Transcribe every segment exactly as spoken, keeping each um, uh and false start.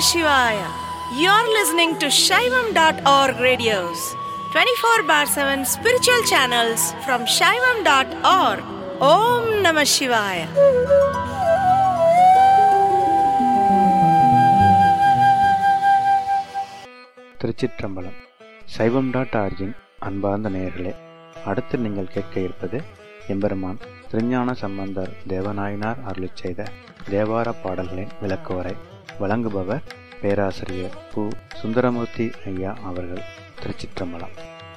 Shivaya. You're listening to Shaivam dot org radios, twenty-four bar seven spiritual channels from Shaivam dot org. Om Namah Shivaya. திருச்சிற்றம்பலம். சைவம் dot origin அன்பார்ந்த நேயர்களே, அடுத்து நீங்கள் கேட்க இருப்பது எம்பெருமான் திருஞான சம்பந்தர் தேவநாயனார் அருளிச் செய்த தேவார பாடல்களின் விளக்குவரை. வழங்குபவர் பேராசிரியர் பு. சுந்தரமூர்த்தி ஐயா அவர்கள். திருச்சிற்றம்பலம்.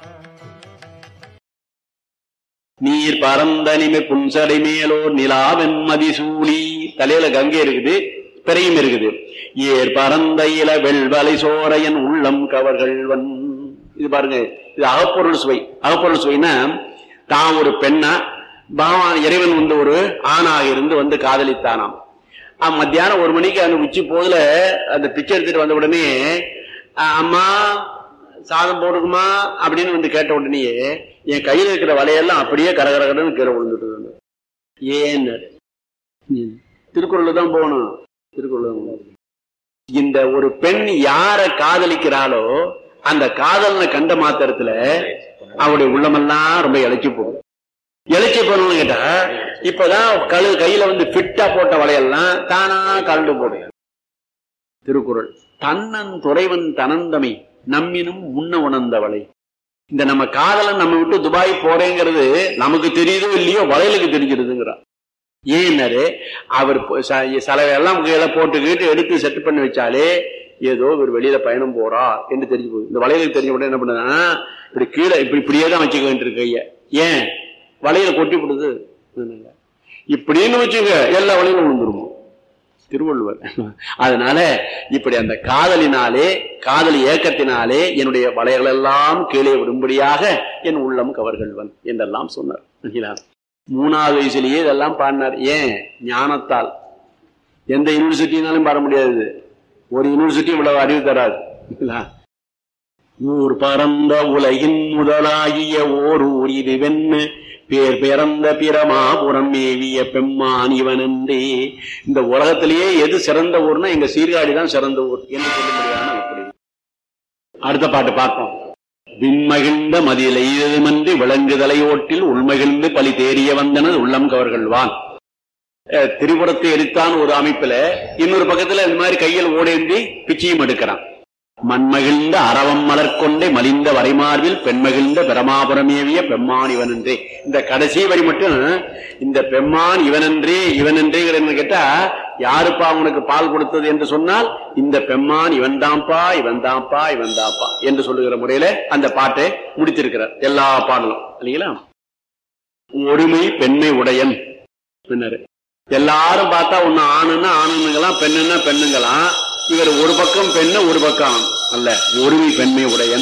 நீர் பரந்தனிமை புன்சடை மேலோர் நிலாவென் மதிசூடி. தலையில கங்கை இருக்குது, பிறையும் இருக்குது. ஏர் பரந்த இல வெள்வலை சோரையன் உள்ளம் கவர்கள்வன். இது பாருங்க, இது அகப்பொருள் சுவை. அகப்பொருள் சுவைனா, தான் ஒரு பெண்ணா பகவான் இறைவன் வந்து ஒரு ஆணாக இருந்து வந்து காதலித்தானாம். மத்தியானம் ஒரு மணிக்கு அந்த உச்சி போதுல அந்த பிச்சை எடுத்துட்டு வந்த உடனே, அம்மா சாதம் போடுக்குமா அப்படின்னு வந்து கேட்ட உடனேயே என் கையில் இருக்கிற வலையெல்லாம் அப்படியே கரகரகரன்னு கீழே விழுந்துட்டு. ஏன்னு திருக்குறள் தான் போகணும். திருக்குறள் இந்த ஒரு பெண் யார காதலிக்கிறாளோ அந்த காதலனை கண்ட மாத்திரத்துல அவருடைய உள்ளமெல்லாம் ரொம்ப இழைச்சி போகும். இழைச்சி போகணும்னு கேட்டா, இப்பதான் கழு கையில வந்து பிட்டா போட்ட வலையெல்லாம் தானா கலந்து போடு. திருக்குறள் தன்னன் துறைவன் தனந்தமை நம்மினும் முன்ன உணர்ந்தவளை. இந்த நம்ம காதலன் நம்ம விட்டு துபாய் போறேங்கிறது நமக்கு தெரியுதோ இல்லையோ வளையலுக்கு தெரிஞ்சிருதுங்கிறார். ஏன்னாரு அவர் செலவெல்லாம் கீழே போட்டுக்கிட்டு எடுத்து செட் பண்ணி வச்சாலே ஏதோ ஒரு வெளியில பயணம் போறா என்று தெரிஞ்சு போகுது. இந்த வளையலுக்கு தெரிஞ்ச உடனே என்ன பண்ணுதுன்னா, இப்படி கீழே இப்படி இப்படியே தான் வச்சுக்க வேண்டியிருக்கு கைய. ஏன் வளையல கொட்டி விடுது இப்படின்னு வச்சுக்க, எல்லா வளையலும் விழுந்துருமோ திருவள்ளுவர். அதனால இப்படி அந்த காதலினாலே, காதலி ஏக்கத்தினாலே என்னுடைய வளையல் எல்லாம் கீழே விடும்படியாக என் உள்ளம் கவர்கள்வன் என்றெல்லாம் சொன்னார். மூணாவது வயசுலயே இதெல்லாம் பாடினார். ஏன்? ஞானத்தால். எந்த யூனிவர்சிட்டினாலும் பாட முடியாது. ஒரு யூனிவர்சிட்டி இவ்வளவு அறிவு தராது. ஊர் பரந்த உலகின் முதலாகிய ஓர் ஊர் இது வெண்ணு பேர் பிறந்த பிரமாபுரம் மேவிய பெம்மான் இவன் என்றே. இந்த உலகத்திலேயே எது சிறந்த ஊர்னா எங்க சீர்காழி தான் சிறந்த ஊர் என்று சொல்ல முடியாது. அடுத்த பாட்டு பார்ப்போம். விண்மகிழ்ந்த மதியில ஈதமன்றி விளங்குதலை ஓட்டில் உள்மகிழ்ந்து பலி தேறிய வந்தனது உள்ளம் கவர்கள்வான். திரிபுரத்தை எரித்தான் ஒரு அமைப்புல, இன்னொரு பக்கத்துல இந்த மாதிரி கையில் ஓடேந்தி பிச்சையும் எடுக்கிறான். மண்மகிழ்ந்த அரவம் மலர்கொண்டே மலிந்த வரைமார்பில் பெண்மகிழ்ந்த பிரமாபுரமேவிய பெம்மான் இவனன்றே. இந்த கடைசி வரி மட்டும், இந்த பெம்மான் இவனன்றே இவனன்றே கேட்டா, யாருப்பா அவனுக்கு பால் கொடுத்தது என்று சொன்னால் இந்த பெம்மான் இவன் தான்ப்பா இவன் தான்ப்பா இவன் தான்ப்பா என்று சொல்லுகிற முறையில அந்த பாட்டை முடித்திருக்கிறார். எல்லா பாடலும் இல்லைங்களா. ஒருமை பெண்மை உடையன். எல்லாரும் பார்த்தா ஒன்னு ஆணுன்னா ஆணுங்களாம், பெண்ணுன்னா பெண்ணுங்களாம். இவர் ஒரு பக்கம் பெண்ணு ஒரு பக்கம் அல்ல, ஒருமை பெண்மை உடையன்.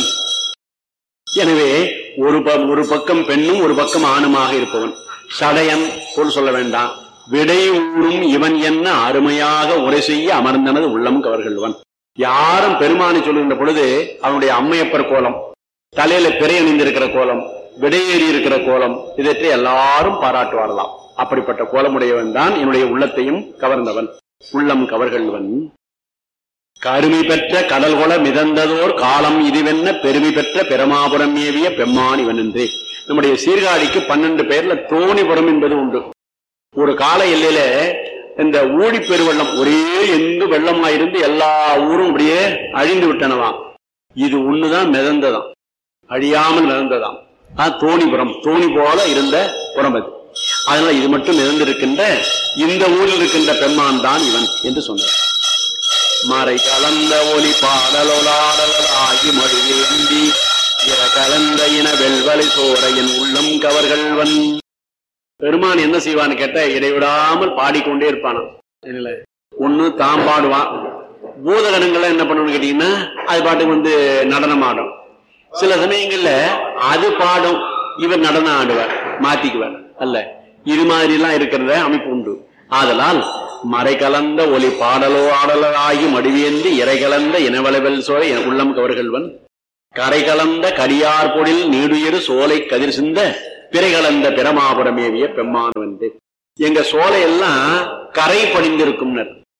எனவே ஒரு ஒரு பக்கம் பெண்ணும் ஒரு பக்கம் ஆணுமாக இருப்பவன். சடையன் பொருள் சொல்ல வேண்டாம். விடை ஊரும் இவன் என்ன அருமையாக உரை செய்ய அமர்ந்தனது உள்ளம் கவர்கள்வன். யாரும் பெருமானை சொல்லுகின்ற பொழுது அவனுடைய அம்மையப்பர் கோலம், தலையில பிறை அணிந்திருக்கிற கோலம், விடையேறி இருக்கிற கோலம், இதற்றை எல்லாரும் பாராட்டுவாரலாம். அப்படிப்பட்ட கோலமுடையவன் தான் என்னுடைய உள்ளத்தையும் கவர்ந்தவன். உள்ளம் கவர்கள்வன். கருமை பெற்ற கடல் கொல மிதந்ததோர் காலம் இதுவென்ன பெருமை பெற்ற பிரமாபுரம் ஏவிய பெம்மான் இவன் என்றே. நம்முடைய சீர்காழிக்கு பன்னெண்டு பேர்ல தோணிபுரம் என்பது உண்டு. ஒரு கால எல்லையில இந்த ஊழி பெருவெள்ளம் ஒரே எந்த வெள்ளமா இருந்து எல்லா ஊரும் அப்படியே அழிந்து விட்டனவாம். இது ஒண்ணுதான் மிதந்ததாம், அழியாமல் மிதந்ததாம். தோணிபுரம், தோணி போல இருந்த புறம் அது. அதனால இது மட்டும் மிதந்திருக்கின்ற இந்த ஊரில் இருக்கின்ற பெம்மான் தான் இவன் என்று சொன்னார். மறை கலந்த ஒலி பாடலோலாடலாகி மொழியேந்தி இர கலந்த இன வெள்வலை சோரையன் உள்ளம் கவர்கள்வன். பெருமான் என்ன செய்வான்னு கேட்டா, இடைவிடாமல் பாடிக்கொண்டே இருப்பானா. ஒண்ணு தாம் பாடுவான். பூதகணங்கள்ல என்ன பண்ணுவோம்னு கேட்டீங்கன்னா, அது பாட்டுக்கு வந்து நடனம் ஆடும். சில சமயங்கள்ல அது பாடும், இவர் நடனம் ஆடுவார், மாத்திக்குவார் அல்ல. இது மாதிரி எல்லாம் இருக்கிறத அமைப்பு உண்டு. ஆதலால் மறை கலந்த ஒலி பாடலோ ஆடலாகி மடிவேந்தி இறை கலந்த இனவளவல் சோலை உள்ளம் கவர்கள்வன். கரை கலந்த கடியார் பொழில் நீடுயிரு சோலை கதிர் சிந்த பிறை கலந்த பிரமாபுரமேவிய பெம்மான் வந்து. எங்க சோலை எல்லாம் கரை படிந்திருக்கும்.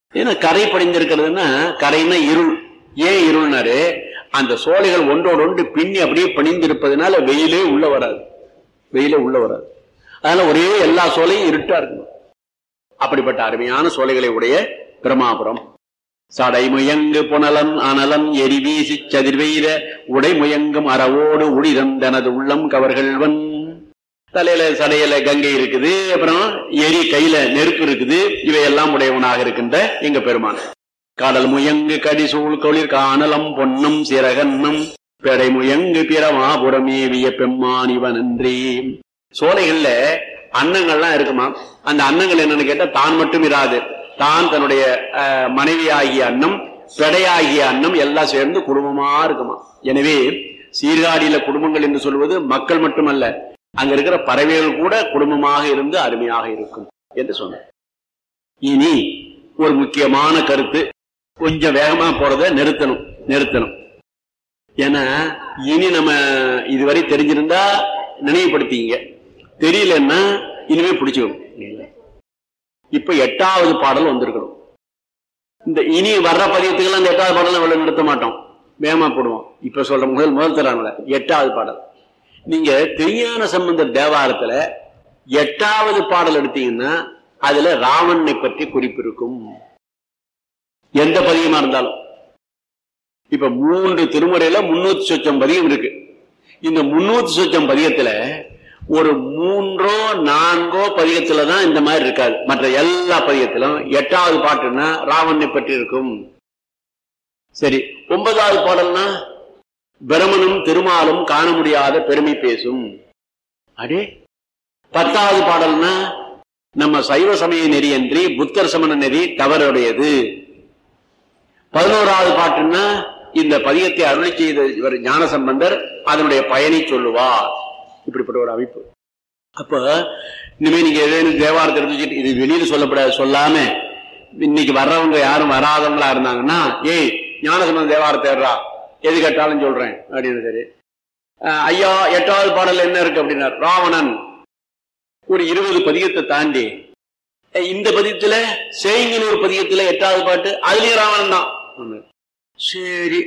ஏன்னா கரை படிந்திருக்கிறதுன்னா, கரைன்னா இருள். ஏன் இருள்னாரு, அந்த சோலைகள் ஒன்றோடு ஒன்று பின்னி அப்படியே பணிந்திருப்பதனால வெயிலே உள்ள வராது, வெயிலே உள்ள வராது. அதனால ஒரே எல்லா சோலையும் இருட்டா இருக்கணும். அப்படிப்பட்ட அருமையான சோலைகளை உடைய பிரமாபுரம். சடைமுயங்கு புனலன் அனலன் எரி வீசி சதிர்வெய்த உடைமுயங்கும் அறவோடு உடிதந்தனது உள்ளம் கவர்கள்வன். தலையில சடையில கங்கை இருக்குது, அப்புறம் எரி கையில நெருப்பு இருக்குது. இவையெல்லாம் உடையவனாக இருக்கின்ற எங்க பெருமான். கடல் முயங்கு கடிசூழ் கொளிர் காணலம் பொன்னும் சிறகன்னும் பெடை முயங்கு பிறமாபுரமேவிய பெம்மான் இவன் நன்றி. சோலைகள்ல அன்னங்கள்லாம் இருக்குமா. அந்த அன்னங்கள் என்னன்னு கேட்டா தான் மட்டும் இராது, தான் தன்னுடைய மனைவி ஆகிய அன்னம், பெடையாகிய அன்னம் எல்லாம் சேர்ந்து குடும்பமா இருக்குமா. எனவே சீர்காழியில குடும்பங்கள் என்று சொல்வது மக்கள் மட்டுமல்ல, அங்க இருக்கிற பறவைகள் கூட குடும்பமாக இருந்து அருமையாக இருக்கும் என்று சொன்னார். இனி ஒரு முக்கியமான கருத்து, கொஞ்சம் வேகமா போறத நிறுத்தணும் நிறுத்தணும் ஏன்னா இனி நம்ம இதுவரை தெரிஞ்சிருந்தா நினைவுபடுத்திங்க, தெரியலன்னா இனிமே பிடிச்சுக்கணும். இப்ப எட்டாவது பாடல் வந்திருக்கணும். இந்த இனி வர்ற பதியத்துக்கெல்லாம் இந்த எட்டாவது பாடல் நிறுத்த மாட்டோம், வேகமா போடுவோம். இப்ப சொல்ற முதல் முதல் தராங்கள எட்டாவது பாடல். நீங்க திருஞான சம்பந்தர் தேவாரத்துல எட்டாவது பாடல் எடுத்தீங்கன்னா அதுல ராவணனை பற்றி குறிப்பு இருக்கும், எந்த பதியமா இருந்தாலும். இப்ப மூன்று திருமுறையில முன்னூத்தி சொச்சம் பதியம் இருக்கு. இந்த முன்னூத்தி சொச்சம் பதியத்துல ஒரு மூன்றோ நான்கோ பதியத்துலதான் இந்த மாதிரி இருக்காது. மற்ற எல்லா பதியத்திலும் எட்டாவது பாட்டுன்னா ராவணனை பற்றி இருக்கும். சரி, ஒன்பதாவது பாடல்னா பிரமனும் திருமாலும் காண முடியாத பெருமை பேசும். அடே, பத்தாவது பாடல்னா நம்ம சைவ சமய நெறி அன்றி புத்தர் சமண நெறி தவறுடையது. பதினோராவது பாட்டுன்னா இந்த பதியத்தை அருளி செய்த இவர் ஞான சம்பந்தர் அதனுடைய பயனை சொல்லுவார். இப்படிப்பட்ட ஒரு அமைப்பு. அப்ப இனிமே நீங்க ஏதேனும் தேவாரத்தை எடுத்துக்கிட்டு இது வெளியில சொல்லப்படாது, சொல்லாம இன்னைக்கு வர்றவங்க யாரும் வராதவங்களா இருந்தாங்கன்னா, ஏய் ஞான சம்பந்த தேவாரத்தை ஏறா, எது கேட்டாலும் சொல்றேன் அப்படின்னு. சரி ஐயா, எட்டாவது பாடல் என்ன இருக்கு அப்படின்னா ராவணன். ஒரு இருபது பதியத்தை தாண்டி இந்த பதியத்துல சேயிங்கன்னு ஒரு பதியத்துல எட்டாவது பாட்டு, அதுலயும் ராவணன் தான். சரி,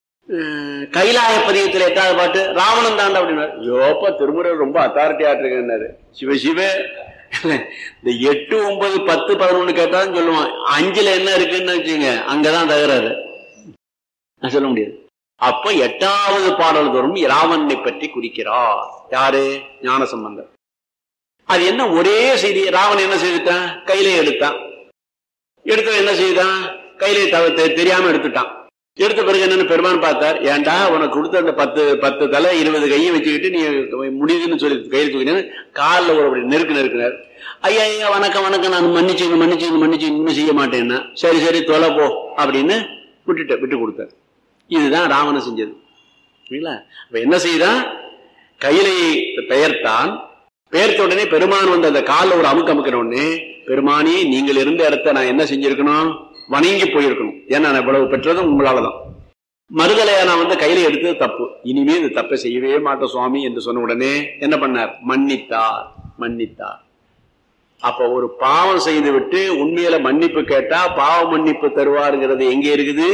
கைலாய பதியத்துல எட்டாவது பாட்டு ராவணன் தாண்டா அப்படின்னாரு. யோப்பா, திருமுறை ரொம்ப அத்தாரிட்டி ஆட்டிருக்காரு. சிவ சிவ, இந்த எட்டு ஒன்பது பத்து பதினொன்னு கேட்டாலும் சொல்லுவான், அஞ்சுல என்ன இருக்குன்னு வச்சுங்க, அங்கதான் தகராறு, நான் சொல்ல முடியாது. அப்ப எட்டாவது பாடல் தோறும் ராவணனை பற்றி குறிக்கிறார் யாரு? ஞான சம்பந்தர். அது என்ன ஒரே செய்தி, ராவணன் என்ன செய்துட்டான், கையிலே எடுத்தான். எடுத்த என்ன செய்தான், கையிலே தவிர தெரியாம எடுத்துட்டான். எடுத்த பிறகு என்னன்னு பெருமான் பார்த்தார், ஏண்டா உனக்கு கொடுத்த அந்த பத்து பத்து தலை இருபது கையை வச்சுக்கிட்டு நீ முடியுதுன்னு சொல்லி கையில் தூக்கினு காலில் ஒரு நெருக்கு நெருக்கினார். ஐயா ஐயா வணக்கம் வணக்கம், நான் மன்னிச்சுங்க மன்னிச்சுங்க மன்னிச்சு இன்னும் செய்ய மாட்டேன்னா, சரி சரி தொலை போ அப்படின்னு விட்டுட்ட விட்டு கொடுத்தார். இதுதான் ராவணன் செஞ்சது. அப்ப என்ன செய்தான், கையிலே பெயர்த்தான். பெயர்த்த உடனே பெருமான் வந்து அந்த காலில் ஒரு அமுக்கு அமுக்கிற உடனே, பெருமானி நீங்கள் இருந்த இடத்த நான் என்ன செஞ்சிருக்கணும், வணங்கி போயிருக்கணும். ஏன்னா நான் இவ்வளவு பெற்றதும் உங்களாலதான். மறுதலையா நான் வந்து கையில எடுத்தது தப்பு, இனிமே இந்த தப்பை செய்யவே மாட்டோம் சுவாமி என்று சொன்ன உடனே என்ன பண்ணார், மன்னித்தார் மன்னித்தார். அப்ப ஒரு பாவம் செய்து விட்டு உண்மையில மன்னிப்பு கேட்டா பாவ மன்னிப்பு தருவாருங்கிறது எங்க இருக்குது?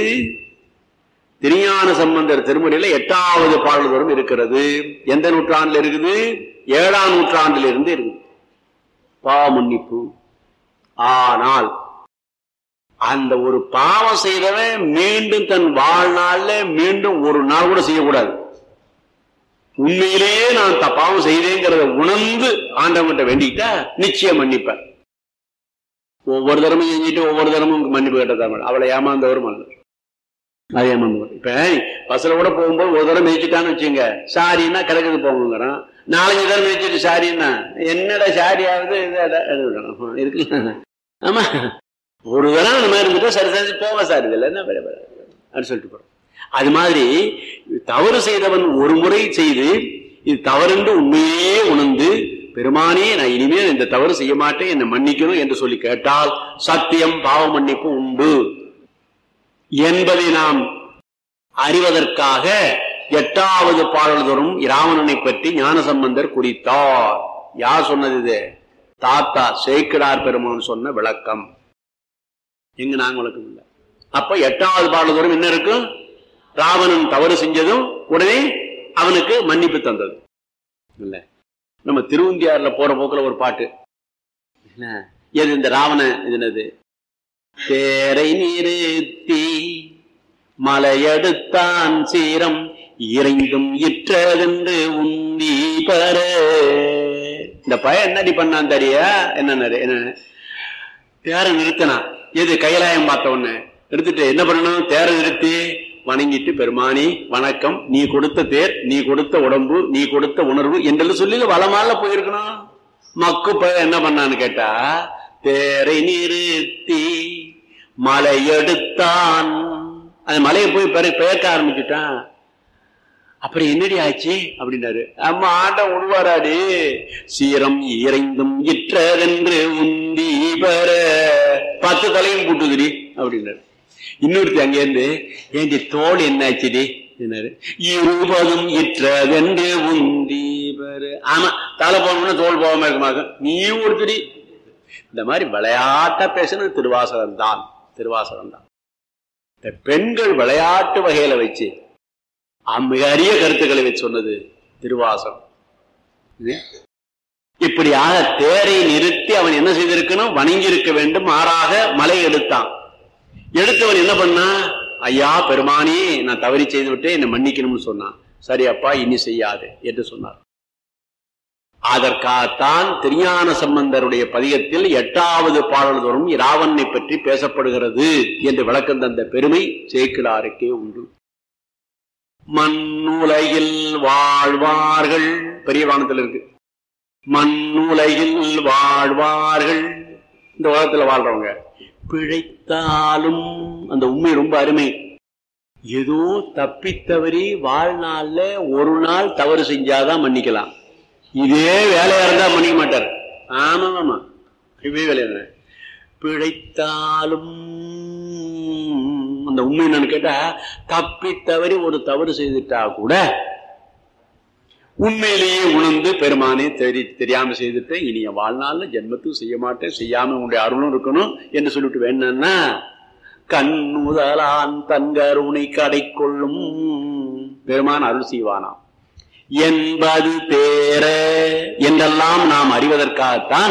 திருஞான சம்பந்தர் திருமுறையில எட்டாவது பாடல் தோறும் இருக்கிறது. எந்த நூற்றாண்டுல இருக்குது? ஏழாம் நூற்றாண்டில் இருந்து இருக்குது பாவ மன்னிப்பு. ஆனால் அந்த ஒரு பாவம் செய்தவன் மீண்டும் தன் வாழ்நாள்ல மீண்டும் ஒரு நாள் கூட செய்யக்கூடாது. உண்மையிலேயே நான் பாவம் செய்தேங்கிறத உணர்ந்து ஆண்டவன்கிட்ட வேண்டிக்கிட்டா நிச்சயம் மன்னிப்பேன். ஒவ்வொரு தரமும் செஞ்சுட்டு ஒவ்வொரு தரமும் மன்னிப்பு கேட்டதான் அவளை ஏமாந்தவரும் அல்ல, அது ஏமாந்தவர். இப்ப பஸ்ல கூட போகும்போது ஒரு தரம் மிதிச்சுட்டான்னு வச்சுங்க, சாரின்னா கிடக்குது போங்கிறான். நாலஞ்சு தரம் மிதிச்சுட்டு சாரின்னா என்னடா சாரியாவது இருக்குல்ல. ஆமா, ஒரு தரம் அந்த மாதிரி இருந்துட்டா சரி சரி போவ சார் இதுல என்ன அப்படின்னு சொல்லிட்டு போறோம். அது மாதிரி தவறு செய்தவன் ஒரு முறை செய்து இது தவறுன்று உண்மையே உணர்ந்து, பெருமானே நான் இனிமேல் இந்த தவறு செய்ய மாட்டேன், என்னை மன்னிக்கணும் என்று சொல்லி கேட்டால் சத்தியம் பாவ மன்னிப்பு உண்டு என்பதை நாம் அறிவதற்காக எட்டாவது பாடல் தோறும் ராவணனை பற்றி ஞான சம்பந்தர் குறித்தார். யார் சொன்னது? இது தாத்தா சேக்கிடார் பெருமான் சொன்ன விளக்கம். எங்க நாங்க வழக்கம் இல்லை. அப்ப எட்டாவது பாடல் தோறும் என்ன இருக்கும்? ராவணன் தவறு செஞ்சதும் உடனே அவனுக்கு மன்னிப்பு தந்தது இல்ல. நம்ம திருவந்தியாறுல போற போக்குல ஒரு பாட்டு எது இந்த ராவண இதுனது, தேரை நிறுத்தி மலையெடுத்தான் சீரம் இறைந்தும் இற்றதென்று உந்தி பர. இந்த பையன் என்னடி பண்ணான் தெரியா? என்ன என்ன தேரை நிறுத்தினா எது கைலாயம் பார்த்த உடனே எடுத்துட்டு என்ன பண்ணணும்? தேரை நிறுத்தி வணங்கிட்டு, பெருமானி வணக்கம், நீ கொடுத்த தேர், நீ கொடுத்த உடம்பு, நீ கொடுத்த உணர்வு என்றெல்லாம் சொல்லி வளமால போயிருக்கணும். மக்கு பையன் என்ன பண்ணான்னு கேட்டா, தேரை நிறுத்தி மலை எடுத்தான். அந்த மலையை போய் பெயர்க்க ஆரம்பிச்சுட்டான். அப்புறம் என்னடி ஆச்சு அப்படின்னாரு. அம்மா ஆண்ட உருவாராடி, சீரம் இறைந்தும் இற்றதென்று உந்தி பெற, பத்து தலையும் கூட்டுதுடி அப்படின்னாரு. இன்னொருத்தி அங்கேருந்து, ஏண்டி தோல் என்னாச்சுடி என்னாரு. இருபதும் இற்றதென்று உந்தி பெற. ஆமா, தலை போகணும்னா தோல் போகாம இருக்குமாக்க நீ ஒருத்தடி. இந்த மாதிரி விளையாட்டா பேசுறது திருவாசகம் தான். திருவாசகம் தான் இந்த பெண்கள் விளையாட்டு வகையில வச்சு மிக அரிய கருத்துக்களை வச்சு சொன்னது திருவாசகம். இப்படியாக தேரை நிறுத்தி அவன் என்ன செய்திருக்கணும்? வணங்கி இருக்க வேண்டும். மாறாக மலை எடுத்தான். எடுத்தவன் என்ன பண்ணா, ஐயா பெருமானி நான் தவறி செய்து விட்டு என்னை மன்னிக்கணும்னு சொன்னான். சரி அப்பா, இனி செய்யாது என்று சொன்னார். அதற்காகத்தான் திருஞான சம்பந்தருடைய பதிகத்தில் எட்டாவது பாடல் தோறும் இராவணனை பற்றி பேசப்படுகிறது என்று விளக்கம் தந்த பெருமை சேக்கிழாருக்கே உண்டு. மண்ணுலகில் வாழ்வார்கள், பெரிய வானத்தில் இருக்கு, மண்ணுலகில் வாழ்வார்கள், இந்த உலகத்துல வாழ்றவங்க பிழைத்தாலும், அந்த உண்மை ரொம்ப அருமை. ஏதோ தப்பித்தவரி வாழ்நாள்ல ஒரு நாள் தவறு செஞ்சாதான் மன்னிக்கலாம். இதே வேலையா இருந்தா மன்னிக்க மாட்டார். ஆமா ஆமா, இதே வேலையா பிழைத்தாலும். அந்த உண்மை என்னன்னு கேட்டா, தப்பித்தவரி ஒரு தவறு செய்துட்டா கூட உண்மையிலேயே உணர்ந்து பெருமானே தெரி தெரியாம செய்துட்டு இனிய வாழ்நாள்ல ஜென்மத்தும் செய்ய மாட்டேன், செய்யாம உங்களுடைய அருளும் இருக்கணும் என்று சொல்லிட்டு வேணும்னா, கண்ணுதலான் தங்கருணை கடை கொள்ளும் பெருமான் அருள் செய்வானாம் என்பது தேர என்றெல்லாம் நாம் அறிவதற்காகத்தான்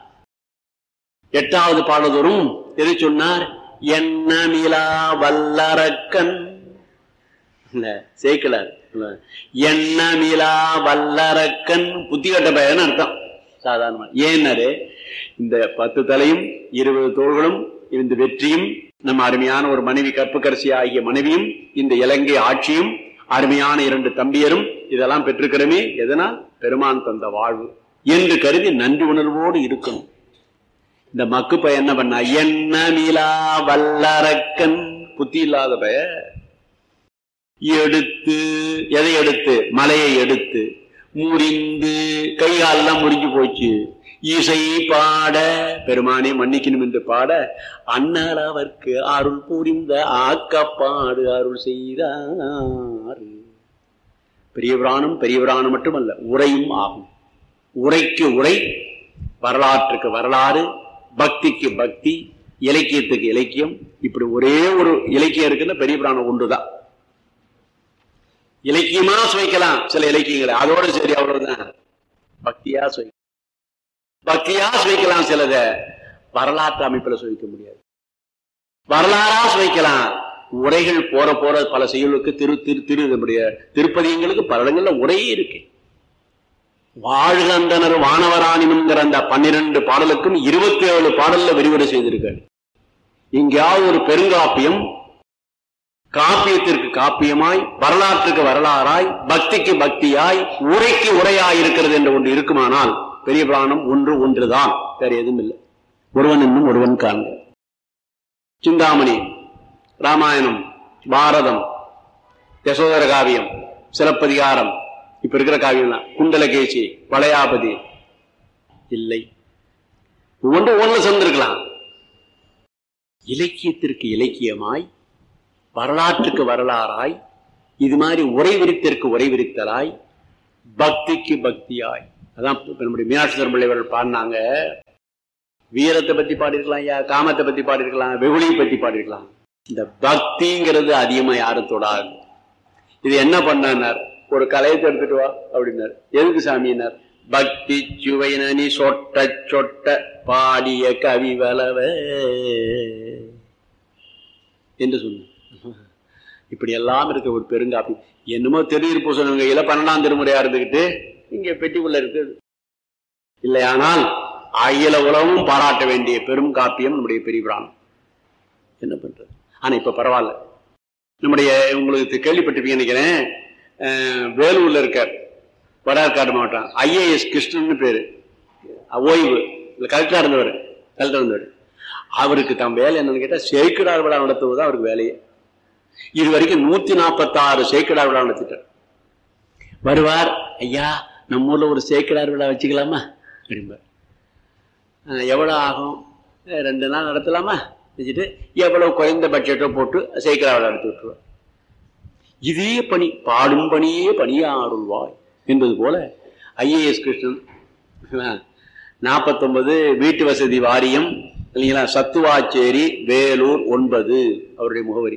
எட்டாவது பாடதோறும் எதை சொன்னார்? எண்ணமிலா வல்லரக்கன் சேக்கிழார். எண்ணமிலா வல்லரக்கன் புத்தி கட்ட பயன்னு அர்த்தம் சாதாரண. ஏன்னாரு, இந்த பத்து தலையும் இருபது தோள்களும் இந்த வெற்றியும், நம்ம அருமையான ஒரு மனைவி கற்புக்கரசி ஆகிய மனைவியும், இந்த இலங்கை ஆட்சியும், அருமையான இரண்டு தம்பியரும், இதெல்லாம் பெற்றிருக்கிறமே எதனால்? பெருமான் தந்த வாழ்வு என்று கருதி நன்றி உணர்வோடு இருக்கணும். இந்த மக்கு பையன் என்ன பண்ணா, எண்ணமிலா வல்லரக்கன், புத்தி இல்லாத பய எடுத்து, எதை எடுத்து? மலையை எடுத்து, முறிந்து, கைகாலெல்லாம் முறிஞ்சு போச்சு, இசை பாட, பெருமானே மன்னிக்கணும் என்று பாட, அண்ணல் அவர்க்கு அருள் புரிந்த ஆக்கப்பாடு அருள் செய்தார். பெரிய புராணம் பெரிய புராணம் மட்டுமல்ல, உரையும் ஆகும். உரைக்கு உரை, வரலாற்றுக்கு வரலாறு, பக்திக்கு பக்தி, இலக்கியத்துக்கு இலக்கியம். இப்படி ஒரே ஒரு இலக்கியம் இருக்குன்னா பெரிய புராணம் ஒன்றுதான். இலக்கியமா சுவைக்கலாம் சில இலக்கியங்களை, அதோட சரி அவ்வளவுதான். பக்தியா சுவை பக்தியா சுவைக்கலாம் சிலத, வரலாற்று அமைப்புல சுவைக்க முடியாது. வரலாறா சுவைக்கலாம். உரைகள் போற போற பல செயலுக்கு திரு திரு திரு திருப்பதியங்களுக்கு பல இடங்கள்ல உரையே இருக்கு. வாழ்கந்தனர் வானவராணினுங்கிற அந்த பன்னிரண்டு பாடலுக்கும் இருபத்தி ஏழு பாடல்ல விரிவுரை செய்திருக்காரு. எங்கேயாவது ஒரு பெருங்காப்பியம் காப்பியத்திற்கு காப்பியமாய், வரலாற்றுக்கு வரலாறாய், பக்திக்கு பக்தியாய், உரைக்கு உரையாய் இருக்கிறது என்று ஒன்று இருக்குமானால் பெரிய புராணம் ஒன்று ஒன்றுதான், வேற எதுவும் இல்லை. ஒருவன் இன்னும் ஒருவன் காண்க. சிந்தாமணி, ராமாயணம், பாரதம், யசோதர காவியம், சிலப்பதிகாரம், இப்ப இருக்கிற காவியம், குண்டலகேசி, வளையாபதி இல்லை. ஒன்று ஒன்று சேர்ந்திருக்கலாம். இலக்கியத்திற்கு இலக்கியமாய், வரலாற்றுக்கு வரலாறாய், இது மாதிரி உரை விரித்திற்கு உரை விரித்தலாய், பக்திக்கு பக்தியாய். அதான் நம்முடைய மீனாட்சி சுந்தரம் பிள்ளைவர்கள் பாடினாங்க, வீரத்தை பத்தி பாடிருக்கலாம், ஐயா காமத்தை பத்தி பாடிருக்கலாம், வெகுளியை பத்தி பாடிருக்கலாம். இந்த பக்திங்கிறது அதிகமா யாரும் தொடாது. இது என்ன பண்ணார், ஒரு கலையத்தை எடுத்துட்டு வா அப்படின்னார். எதுக்கு சாமியினார்? பக்தி சுவைனி சொட்ட சொட்ட பாடிய கவி வளவ என்று சொன்ன. இப்படி எல்லாம் இருக்க ஒரு பெருங்காப்பி. என்னமோ தெரிவிப்பு சொன்னவங்க இல்ல பன்னெண்டாம் திருமுறையா இருந்துகிட்டு இங்க பெட்டிக்குள்ள இருக்குது. இல்லையானால் அகில உலகமும் பாராட்ட வேண்டிய பெரும் காப்பியம் நம்முடைய பெரிய புராணம். என்ன பண்றது? ஆனா இப்ப பரவாயில்ல. நம்முடைய உங்களுக்கு கேள்விப்பட்டிருப்பீங்க நினைக்கிறேன், வேலூர்ல இருக்கார், வடார்காடு மாவட்டம், ஐஏஎஸ் கிருஷ்ணன் பேரு, ஓய்வு கலெக்டரா இருந்தவர் கலெக்டர் இருந்தவர். அவருக்கு தம் வேலை என்னன்னு கேட்டா சேக்கிடார் விழா நடத்துவதுதான் அவருக்கு வேலையே. இது வரைக்கும் நூத்தி நாற்பத்தி ஆறு சேக்கிடார் விழா நடத்திட்டார். வருவார், ஐயா நம்ம ஊர்ல ஒரு சேக்கிடார் விழா வச்சுக்கலாமா அப்படிம்பார். எவ்வளவு ஆகும்? ரெண்டு நாள் நடத்தலாமா வச்சுட்டு எவ்வளவு குறைந்த பட்ஜெட்டோ போட்டு சேக்கிடார் விழா நடத்தி விட்டுருவார். இதே பணி, பாடும் பணியே பணியாருள்வாய் என்பது போல ஐஏஎஸ் கிருஷ்ணன் நாற்பத்தி ஒன்பது வீட்டு வசதி வாரியம் இல்லைங்களா, சத்துவாச்சேரி வேலூர் ஒன்பது அவருடைய முகவரி.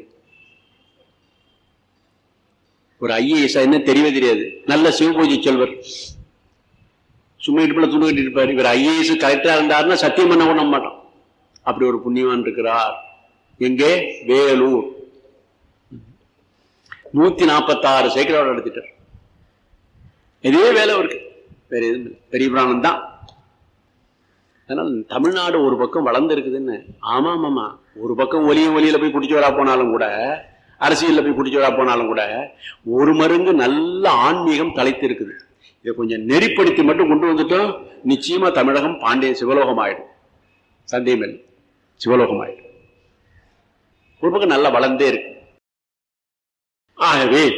ஒரு ஐஏஎஸ் என்ன தெரியவே தெரியாது, நல்ல சிவபூஜை செல்வர், சும்மா இடுப்புல துணி கட்டிட்டு இருப்பாரு. இவர் ஐஏஎஸ் கலெக்டரா இருந்தாருன்னா சத்தியம் பண்ண கூட நம்ப மாட்டோம். அப்படி ஒரு புண்ணியவான் இருக்கிறார். எங்கே? வேலூர். நூத்தி நாற்பத்தி ஆறு சேக்கிராவோட நடத்திட்டார். இதே வேலை இருக்கு, வேற எதுவும் பெரிய புராணம் தான். அதனால தமிழ்நாடு ஒரு பக்கம் வளர்ந்து இருக்குதுன்னு. ஆமா ஆமாமா, ஒரு பக்கம் ஒலியும் ஒலியில போய் குடிச்சு வரா போனாலும் கூட, அரசியல்ல போய் குடிச்சு வரா போனாலும் கூட, ஒரு மருங்கு நல்ல ஆன்மீகம் தலைத்து இருக்குது. இதை கொஞ்சம் நெறிப்படுத்தி மட்டும் கொண்டு வந்துட்டோம், நிச்சயமா தமிழகம் பாண்டிய சிவலோகம் ஆயிடும். சந்தேகம் இல்லை, சிவலோகம் ஆயிடும். ஒரு பக்கம் நல்லா வளர்ந்தே இருக்கு. ஆகவே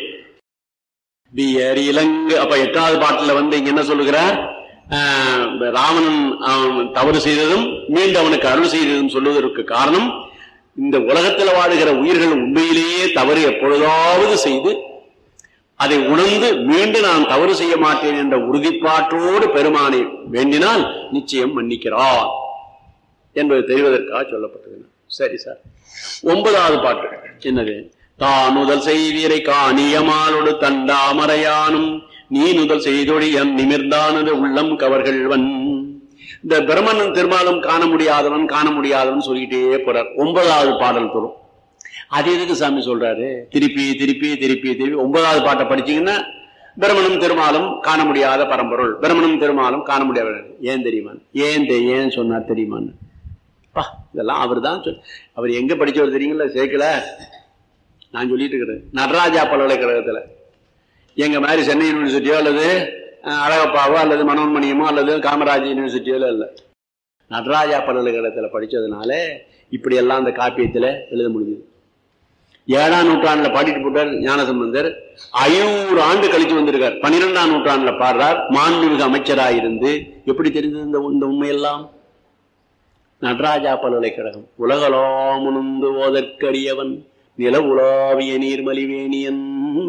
இலங்கை அப்ப எட்டாவது பாட்டுல வந்து இங்க என்ன சொல்லுகிறார், ராவணன் தவறு செய்ததும் மீண்டும் அவனுக்கு அருள் செய்ததும் சொல்லுவதற்கு காரணம், இந்த உலகத்தில் வாழுகிற உயிர்கள் உண்மையிலேயே தவறு எப்பொழுதாவது செய்து அதை உணர்ந்து மீண்டும் நான் தவறு செய்ய மாட்டேன் என்ற உறுதிப்பாட்டோடு பெருமானை வேண்டினால் நிச்சயம் மன்னிக்கிறார் என்பது தெரிவதற்காக சொல்லப்பட்டது. சரி சார். ஒன்பதாவது பாட்டு என்னது? தானுதல் செய்வீரை காணியமானோடு தண்டாமரையானும் நீ நுதல் செய்தொழியன் நிமிர்ந்தானது உள்ளம் கவர்கள்வன். இந்த பிரம்மனும் திருமாலும் காண முடியாதவன் காண முடியாதவன் சொல்லிட்டே போறார். ஒன்பதாவது பாடல் தோறும் அது எதுக்கு சாமி சொல்றாரு? திருப்பி திருப்பி திருப்பி திருப்பி ஒன்பதாவது பாட்டை படிச்சீங்கன்னா பிரம்மனும் திருமாலும் காண முடியாத பரம்பொருள், பிரம்மனும் திருமாலும் காண முடியாத. ஏன் தெரியுமா? ஏன் ஏன் சொன்னார் தெரியுமான்னு? பா இதெல்லாம் அவர் தான் சொல். அவர் எங்க படிச்சவர் தெரியுங்களா? சேர்க்கல. நான் சொல்லிட்டு இருக்கிறேன், நடராஜா பல்கலைக்கழகத்துல. எங்க மாதிரி சென்னை யூனிவர்சிட்டியோ அல்லது அழகப்பாவோ அல்லது மனோன்மணியமோ அல்லது காமராஜ் யூனிவர்சிட்டியோ இல்ல, நடராஜா பல்கலைக்கழகத்துல படிச்சதுனால இப்படி எல்லாம் அந்த காப்பியத்துல எழுத முடியுது. ஏழாம் நூற்றாண்டுல பாடிட்டு போட்டார் ஞானசம்பந்தர். ஐநூறு ஆண்டு கழிச்சு வந்திருக்கார். பன்னிரெண்டாம் நூற்றாண்டுல பாடுறார். மாண்புமிகு அமைச்சராயிருந்து. எப்படி தெரிந்தது இந்த உண்மையெல்லாம்? நடராஜா பல்கலைக்கழகம். உலகலாமுணர்ந்து ஓதற்கரியவன் நில உலாவிய நீர்மலிவேணியன்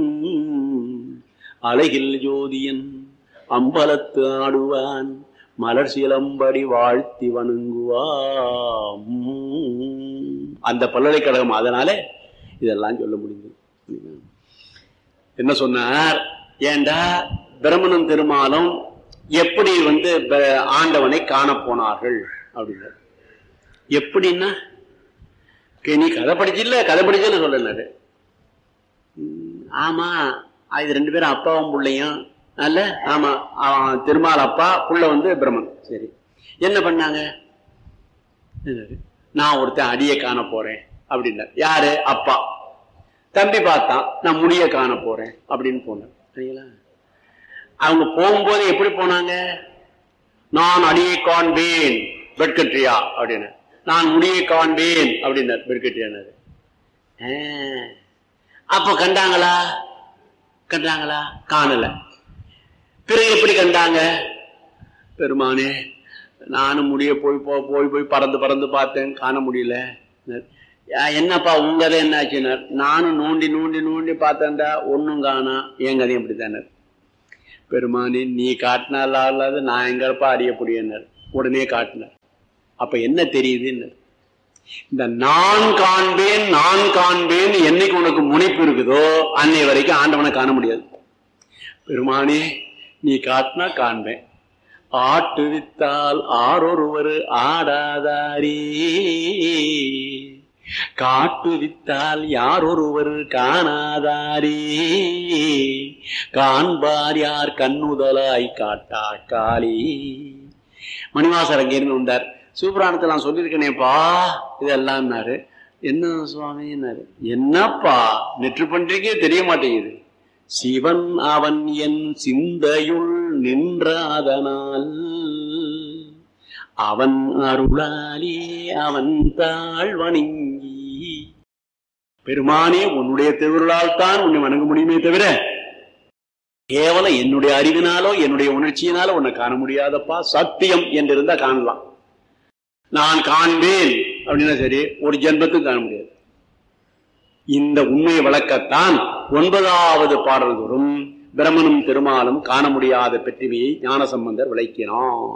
அழகில் ஜோதியன் அம்பலத்து ஆடுவான் மலர் சிலம்படி வாழ்த்தி வணங்குவான். அந்த பல்கலைக்கழகம். அதனால இதெல்லாம் சொல்ல முடியுது. என்ன சொன்னார்? ஏண்டா பிரம்மனும் திருமாலும் எப்படி வந்து ஆண்டவனை காண போனார்கள் அப்படின்னாரு. எப்படின்னா, நீ கதை படிச்சில்ல, கதை படிச்சேன்னு சொல்லனாரு. ஆமா, இது ரெண்டு பேரும் அப்பாவும் பிள்ளையும் அல்ல. ஆமா, திருமால் அப்பா, புள்ள வந்து பிரம்மன். சரி, என்ன பண்ணாங்க? நான் ஒருத்தன் அடியை காண போறேன் அப்படின்னார். யாரு? அப்பா. தம்பி பார்த்தான், நான் முடிய காண போறேன் அப்படின்னு போனார். சரிங்களா? அவங்க போகும்போது எப்படி போனாங்க? நான் அடியை காண்பேன் பெட்கட்ரியா அப்படின்னு, நான் முடியை காண்பேன் அப்படின்னார். பெட்கட்ரியானாரு. அப்ப கண்டாங்களா? கண்டாங்களா? காணல. பிறகு எப்படி கண்டாங்க? பெருமானே, நானும் முடிய போய் போய் போய் பறந்து பறந்து பார்த்தேன், காண முடியல. என்னப்பா உங்க கதை என்ன ஆச்சுனார்? நானும் நோண்டி நோண்டி நோண்டி பார்த்தேன்டா, ஒன்னும் காணா. என் கதையும் அப்படித்தானார். பெருமானே, நீ காட்டினால நான் எங்கப்பா அறியக்கூடியனர். உடனே காட்டினார். அப்ப என்ன தெரியுதுன்னு, இந்த நான் காண்பேன் நான் காண்பேன் என்னைக்கு உனக்கு முனைப்பு இருக்குதோ அன்னை வரைக்கும் ஆண்டவனை காண முடியாது. பெருமானே நீ காட்டினா காண்பேன், ஆட்டுவித்தால் ஆரொருவர் ஆடாதாரே, காட்டுவித்தால் யாரொருவர் காணாதாரே, காண்பார் யார் கண்ணுதலாய் காட்டா காளி. மணிவாசர் அங்கிருந்து வந்தார். சிவபுராணத்தை நான் சொல்லியிருக்கேனேப்பா இதெல்லாம்னாரு. என்ன சுவாமின்னாரு. என்னப்பா நெற்று பண்றீங்க தெரிய மாட்டேங்குது. சிவன் அவன் என் சிந்தையுள் நின்றாதனால் அவன் அருளாலே அவன் தாழ் வணங்கி. பெருமானே உன்னுடைய திருவுருளால் தான் உன்னை வணங்க முடியுமே தவிர கேவலம் என்னுடைய அறிவினாலோ என்னுடைய உணர்ச்சியினாலோ உன்னை காண முடியாதப்பா. சத்தியம் என்று இருந்தா காணலாம். நான் காண்பேன் அப்படின்னா சரி, ஒரு ஜென்மத்துக்கு காண முடியாது. இந்த உண்மையை வளர்க்கத்தான் ஒன்பதாவது பாடல் தோறும் பிரம்மனும் திருமாலும் காண முடியாத பெற்றுமையை ஞானசம்பந்தர் விளக்கினான்.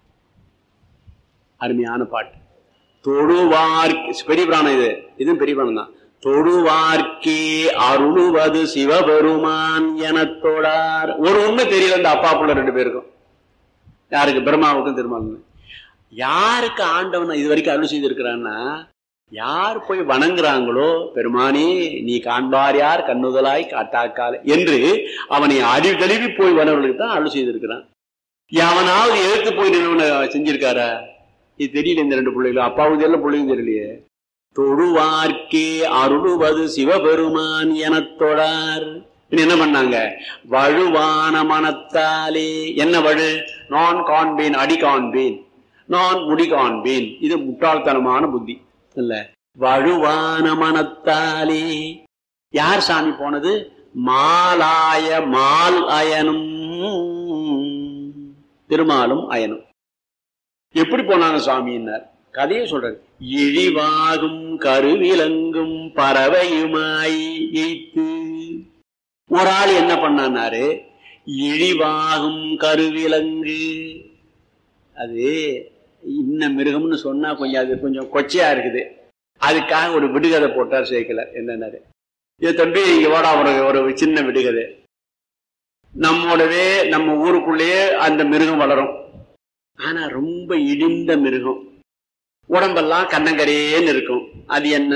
அருமையான பாட்டு. தொழுவார்க்கு பெரிய பிராணம், இது இதுவும் பெரிய பிராணம் தான். தொழுவார்க்கே அருளுவது சிவபெருமான் என தொழார். ஒரு உண்மை தெரியல இந்த அப்பா புள்ள ரெண்டு பேருக்கும். யாருக்கு? பிரம்மாவுக்கும் திருமாலும். யாருக்கு ஆண்டவன் இது வரைக்கும் அருள் செய்திருக்கிறான்னா, யார் போய் வணங்குறாங்களோ பெருமானே நீ காண்பார் யார் கண்ணுதலாய் காட்டாக்கால என்று அவனை அறிவு தழுவி போய் வனவர்களுக்கு தான் அருள் செய்திருக்கிறான். எவனாவது எழுத்து போய் செஞ்சிருக்காரா? இது தெரியல. இந்த ரெண்டு பிள்ளைகளும் அப்பாவும் தெரியல, பிள்ளையும் தெரியலையே. தொழுவார்க்கே அருளுவது சிவபெருமான் என தொழார். என்ன பண்ணாங்க? வழுவான மனத்தாலே. என்ன வழு? நான் காண்பேன் அடி காண்பேன், நான் முடி காண்பேன். இது முட்டாள்தனமான புத்தி இல்ல. வழுவான மனத்தாலே. யார் சாமி போனது? மாலாய மால் அயனும் திருமாலும் அயனும். எப்படி போனாங்க சுவாமின்னார். கதையை சொல்றாரு. இழிவாகும் கருவிலங்கும் பறவையுமாய் எய்த்து. ஒரு ஆள் என்ன பண்ணாரு? இழிவாகும் கருவிலங்கு. அது இன்ன மிருகம்னு சொன்னா கொஞ்சம் அது கொஞ்சம் கொச்சையா இருக்குது. அதுக்காக ஒரு விடுகதை போட்டார் சேர்க்கலர். என்னன்னாரு, இது தம்பி இங்க வாடா ஒரு ஒரு சின்ன விடுகதை. நம்மோடவே நம்ம ஊருக்குள்ளேயே அந்த மிருகம் வளரும். ஆனா ரொம்ப இடிந்த மிருகம், உடம்பெல்லாம் கண்ணங்கரேன்னு இருக்கும். அது என்ன?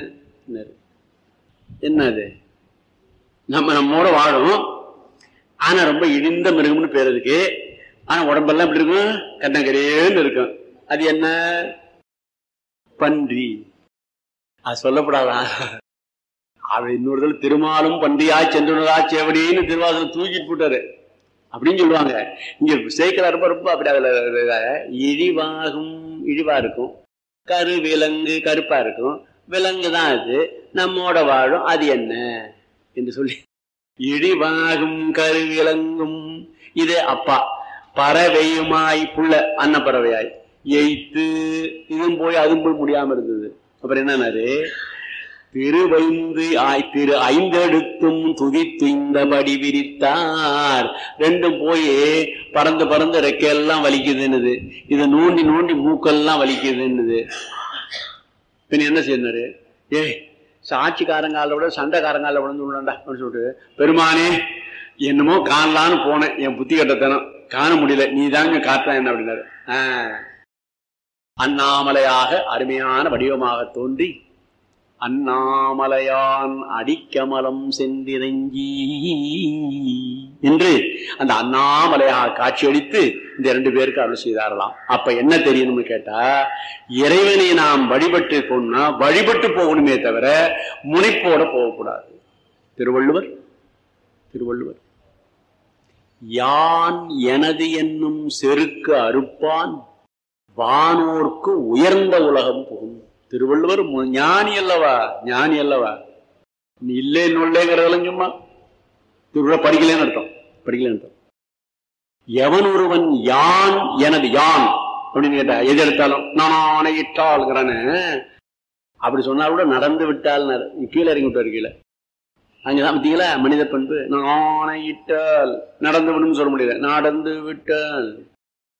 என்னது? நம்ம நம்மோட வாழும், ஆனா ரொம்ப இடிந்த மிருகம்னு பேர் இருக்கு. ஆனா உடம்பெல்லாம் எப்படி இருக்கும்? கண்ணங்கரேன்னு இருக்கும். அது என்ன? பன்றி. அது சொல்லப்படாதா? அவ இன்னொரு திருமாலும் பன்றியா சென்றுனதா சேவடின்னு திருவாசகம் தூக்கிட்டு போட்டாரு அப்படின்னு சொல்லுவாங்க. இங்க சேர்க்கல ரொம்ப ரொம்ப அப்படி. அதுல இழிவாகும், இழிவா இருக்கும். கரு விலங்கு கருப்பா இருக்கும். விலங்கு தான் அது, நம்மோட வாழும். அது என்ன என்று சொல்லி இழிவாகும் கரு விலங்கும். இது அப்பா. பறவையுமாய் புள்ள அன்ன பறவையாய் எய்த்து. இதுவும் போய் அதுவும் போய் முடியாம இருந்தது. அப்புறம் என்னன்னாரு? திருவைந்து ஆய் திரு ஐந்தெடுத்தும் துதித்து இந்தபடி விரித்தார். ரெண்டும் போய் பறந்து பறந்து ரெக்கையெல்லாம் வலிக்குதுன்னுது. இதை நோண்டி நோண்டி மூக்கெல்லாம் வலிக்குதுன்னுது. பின் என்ன செய்யறாரு? ஏ சாட்சிக்காரங்கால விட சண்டைக்காரங்கால விழுந்து விடண்டா அப்படின்னு சொல்லிட்டு, பெருமானே என்னமோ காணலான்னு போனேன், என் புத்தி கட்டத்தனம் காண முடியல, நீ தாங்க காட்டலாம் என்ன அப்படின்னாரு. ஆஹ் அண்ணாமலையாக அருமையான வடிவமாக தோன்றி அண்ணாமலையான் அடிக்கமலம் சென்றிறங்கி என்று அந்த அண்ணாமலையாக காட்சியளித்து இந்த இரண்டு பேருக்கு அருள் செய்தாரலாம். அப்ப என்ன தெரியணும்னு கேட்டா, இறைவனை நாம் வழிபட்டு போனா வழிபட்டு போகணுமே தவிர முனைப்போட போகக்கூடாது. திருவள்ளுவர் திருவள்ளுவர் யான் எனது என்னும் செருக்கு அறுப்பான் வானோர்க்கு உயர்ந்த உலகம் போகும். திருவள்ளுவர் ஞானி அல்லவா? ஞானி அல்லவா? இல்லை நொல்லைங்கிறதெல்லாம் சும்மா திருவள்ளுவர் படிக்கலன்னு அர்த்தம். படிக்கலன்னு அர்த்தம். எவன் ஒருவன் யான் எனது யான் அப்படின்னு கேட்டா எது எடுத்தாலும் நான் ஆணையிட்டாள்ங்கிறானு அப்படி சொன்னா கூட நடந்து விட்டால் கீழே இறங்கி விட்டாரு. கீழே அங்கதான் பார்த்தீங்களா மனித பண்பு. நான் ஆணையிட்டால் நடந்து விடும் சொல்ல முடியல, நடந்து விட்டால்.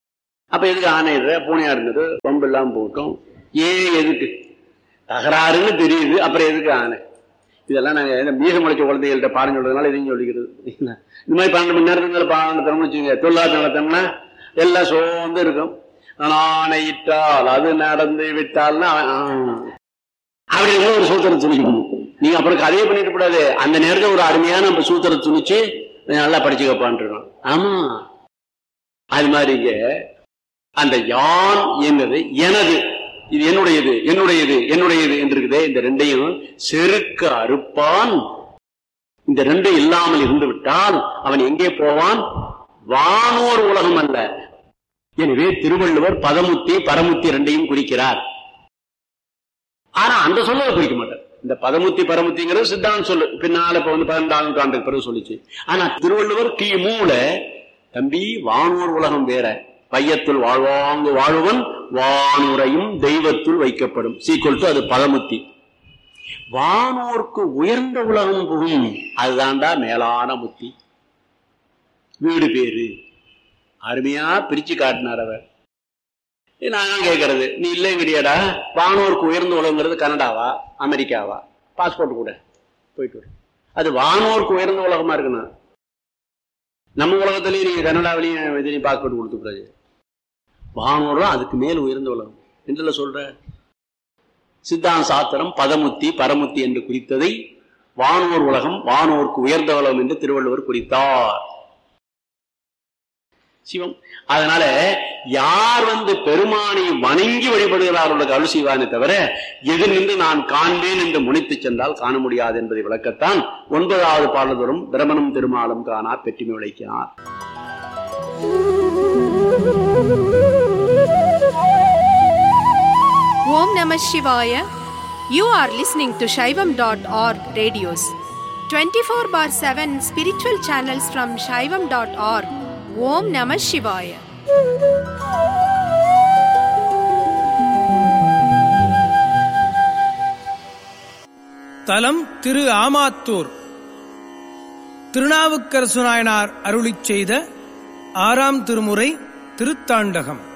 அப்ப எதுக்கு ஆணையிடுற, பூனையா இருந்தது, பம்பு எல்லாம் போட்டோம், ஏன் எதுக்கு தகராறுன்னு தெரியுது, அப்புறம் எதுக்கு ஆணை? இதெல்லாம் நாங்க மீசம் முளைச்ச குழந்தைகள்கிட்ட பாடம் சொல்றதுனால இதையும் சொல்லிக்கிறது. இந்த மாதிரி பன்னெண்டு மணி நேரத்துக்கு பாடம் தரணும்னு வச்சுக்கோங்க, தொழிலாளர் நடத்தோம்னா எல்லாம் சோர்ந்து இருக்கும். ஆணையிட்டால் அது நடந்து விட்டால்னா அப்படி ஒரு சூத்திரம் துணிக்கணும். நீங்க அப்புறம் கதையை பண்ணிட்டு கூடாது, அந்த நேரத்தில் ஒரு அருமையான நம்ம சூத்திரம் துணிச்சு நல்லா படிச்சுக்கப்பான். ஆமா, அது மாதிரி அந்த யான் என்பது எனது, இது என்னுடையது என்னுடையது என்னுடையது என்று இருக்குதே, இந்த ரெண்டையும் செருக்க அறுப்பான். இந்த ரெண்டும் இல்லாமல் இருந்து விட்டால் அவன் எங்கே போவான்? வானோர் உலகம் அல்ல. எனவே திருவள்ளுவர் பதமுத்தி பரமுத்தி ரெண்டையும் குறிக்கிறார். ஆனா அந்த சொல்ல குறிக்க மாட்டார். இந்த பதமுத்தி பரமுத்திங்கிறது சித்தாந்த சொல்லு, பின்னால இப்ப வந்து பதினெண்டாம் நூற்றாண்டுக்கு பிறகு சொல்லிச்சு. ஆனா திருவள்ளுவர் கி மூல தம்பி வானோர் உலகம் வேற, வையத்துள் வாழ்வாங்கு வாழ்வன் வானுரையும் தெய்வத்துள் வைக்கப்படும் சீக்வல் டு அது பதமுத்தி. வானோர்க்கு உயர்ந்த உலகம் புகும், அதுதான்டா மேலான முத்தி. வீடு பேரு அருமையா பிரிச்சு காட்டினார் அவர். நான் கேட்கறது, நீ இல்லைங்கடியாடா, வானோருக்கு உயர்ந்த உலகங்கிறது கனடாவா அமெரிக்காவா? பாஸ்போர்ட் கூட போயிட்டு வரும். அது வானோருக்கு உயர்ந்த உலகமா இருக்குண்ணா. நம்ம உலகத்திலயும் நீங்க கனடாவிலையும் பாஸ்போர்ட் கொடுத்துக்கூடாது. வானோர் தான் அதுக்கு மேல் உயர்ந்த உலகம் என்று சொல்ற. சித்தாந்த சாத்திரம் பதமுத்தி பரமுத்தி என்று குறித்ததை வானோர் உலகம் வானோருக்கு உயர்ந்த உலகம் என்று திருவள்ளுவர் குறித்தார். சிவம். அதனால யார் வந்து பெருமானை வணங்கி வழிபடுகிறார்களோ அருள் செய்வானே தவிர எது நின்று நான் காண்பேன் என்று முனைத்து சென்றால் காண முடியாது என்பதை விளக்கத்தான் ஒன்பதாவது பாடல்தோறும் பிரமனும் திருமாலும் காணா பெற்றுமை விளைக்கிறார். Om Namah Shivaya. You are listening to Shaivam dot org radios. twenty-four bar seven spiritual channels from Shaivam dot org. Om Namah Shivaya. தலம் திரு ஆமாத்தூர். திருநாவுக்கரசு நாயனார் அருளிச் செய்த ஆறாம் திருமுறை திருத்தாண்டகம்.